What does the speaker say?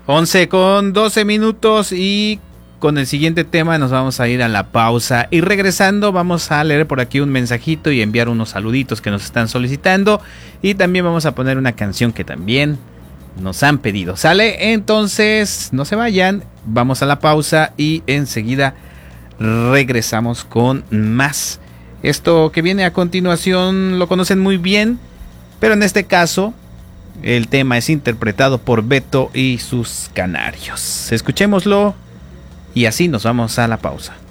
11:12 y con el siguiente tema nos vamos a ir a la pausa. Y regresando vamos a leer por aquí un mensajito y enviar unos saluditos que nos están solicitando. Y también vamos a poner una canción que también nos han pedido. ¿Sale? Entonces no se vayan, vamos a la pausa y enseguida regresamos con más. Esto que viene a continuación lo conocen muy bien, pero en este caso el tema es interpretado por Beto y sus Canarios. Escuchémoslo y así nos vamos a la pausa.